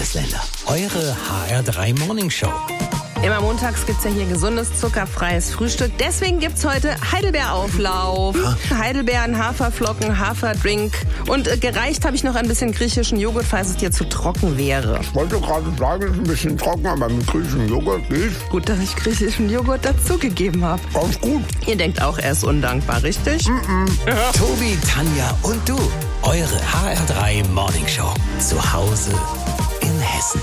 Bundesländer. Eure HR3 Morning Show. Immer montags gibt's ja hier gesundes, zuckerfreies Frühstück. Deswegen gibt's heute Heidelbeerauflauf. Heidelbeeren, Haferflocken, Haferdrink. Und gereicht habe ich noch ein bisschen griechischen Joghurt, falls es dir zu trocken wäre. Ich wollte gerade sagen, es ist ein bisschen trocken, aber mit griechischem Joghurt geht. Gut, dass ich griechischen Joghurt dazugegeben habe. Ganz gut. Ihr denkt auch, er ist undankbar, richtig? Tobi, Tanja und du. Eure HR3 Morning Show. Zu Hause in Hessen.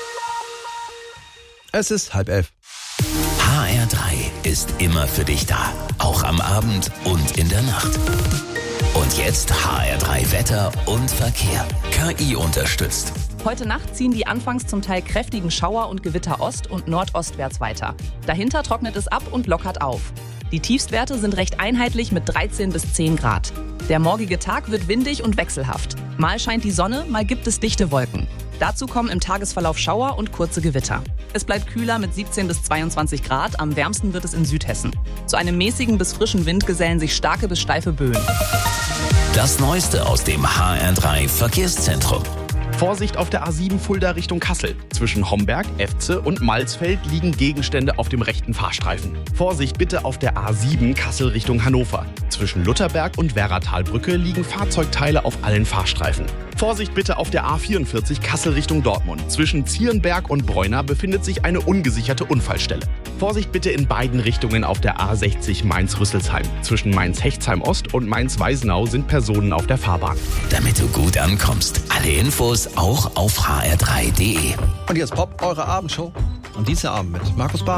Es ist 10:30. HR3 ist immer für dich da. Auch am Abend und in der Nacht. Und jetzt HR3 Wetter und Verkehr. KI unterstützt. Heute Nacht ziehen die anfangs zum Teil kräftigen Schauer und Gewitter ost- und nordostwärts weiter. Dahinter trocknet es ab und lockert auf. Die Tiefstwerte sind recht einheitlich mit 13 bis 10 Grad. Der morgige Tag wird windig und wechselhaft. Mal scheint die Sonne, mal gibt es dichte Wolken. Dazu kommen im Tagesverlauf Schauer und kurze Gewitter. Es bleibt kühler mit 17 bis 22 Grad, am wärmsten wird es in Südhessen. Zu einem mäßigen bis frischen Wind gesellen sich starke bis steife Böen. Das Neueste aus dem HR3 Verkehrszentrum. Vorsicht auf der A7 Fulda Richtung Kassel. Zwischen Homberg, Efze und Malzfeld liegen Gegenstände auf dem rechten Fahrstreifen. Vorsicht bitte auf der A7 Kassel Richtung Hannover. Zwischen Lutherberg und Werratalbrücke liegen Fahrzeugteile auf allen Fahrstreifen. Vorsicht bitte auf der A44 Kassel Richtung Dortmund. Zwischen Zierenberg und Bräuna befindet sich eine ungesicherte Unfallstelle. Vorsicht bitte in beiden Richtungen auf der A60 Mainz-Rüsselsheim. Zwischen Mainz-Hechtsheim-Ost und Mainz-Weisenau sind Personen auf der Fahrbahn. Damit du gut ankommst. Alle Infos auch auf hr3.de. Und jetzt Pop, eure Abendshow. Am Dienstagabend mit Markus Barth.